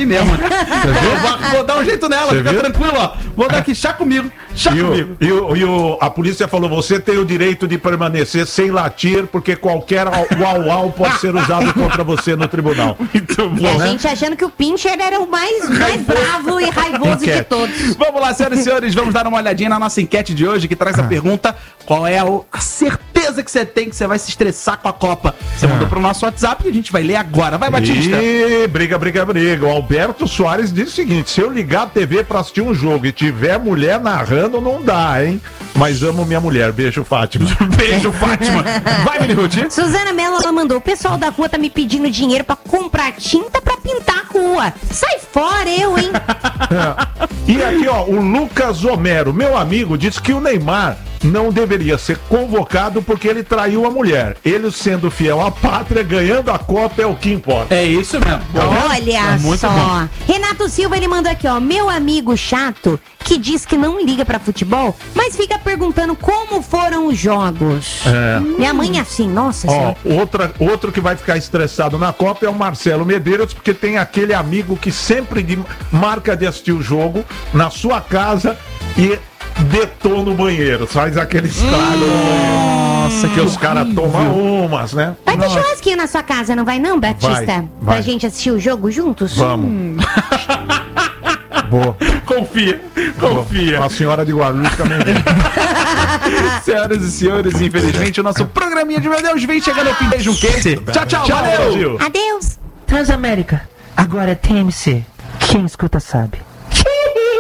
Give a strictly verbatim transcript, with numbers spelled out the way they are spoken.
mim mesmo. Vou, vou dar um jeito nela, Você fica viu? tranquilo, ó. Vou dar aqui chá comigo, chá E, comigo. o, e, o, e o, a polícia falou, você tem o direito de permanecer sem latir, porque qualquer uau-uau pode ser usado contra você no tribunal. Muito E bom, a né? gente achando que o Pincher era o mais, mais bravo e raivoso de Enquete. todos. Vamos lá, senhoras e senhores, vamos dar uma olhadinha na nossa enquete de hoje, que traz a pergunta: qual é a, a certeza que você tem que você vai se estressar com a Copa? Você mandou pro nosso WhatsApp e a gente vai ler agora. Vai, Batista. E briga, briga, briga. O Alberto Soares disse o seguinte, se eu ligar a T V pra assistir um jogo e tiver mulher narrando, não dá, hein? Mas amo minha mulher. Beijo, Fátima. Beijo, Fátima. Vai, Miniruti. Suzana Mello, ela mandou: o pessoal da rua tá me pedindo dinheiro pra comprar tinta pra pintar a rua. Sai fora, eu, hein? E aqui, ó, o Lucas Homero, meu amigo, disse que o Neymar não deveria ser convocado porque ele traiu a mulher. Ele sendo fiel à pátria, ganhando a Copa é o que importa. É isso mesmo. Olha É muito só. bom. Renato Silva, ele mandou aqui, ó. Meu amigo chato que diz que não liga pra futebol, mas fica perguntando como foram os jogos. É. Minha mãe é assim, nossa Ó, senhora. outra, outro que vai ficar estressado na Copa é o Marcelo Medeiros, porque tem aquele amigo que sempre de- marca de assistir o jogo na sua casa e detona o banheiro, faz aquele estrago no banheiro. Nossa, que os caras tomam umas, né? Vai ter Nossa. churrasquinho na sua casa, não vai não, Batista? Vai, Pra vai. gente assistir o jogo juntos? Vamos. Boa. Confia, confia. A senhora de Guarulhos também vem. Senhoras e senhores, infelizmente o nosso programinha de Meu Deus vem chegando ao fim. Beijo, quente. Tchau, tchau, Tchau, valeu. Brasil. Adeus. Transamérica, agora é T M C. Quem escuta sabe.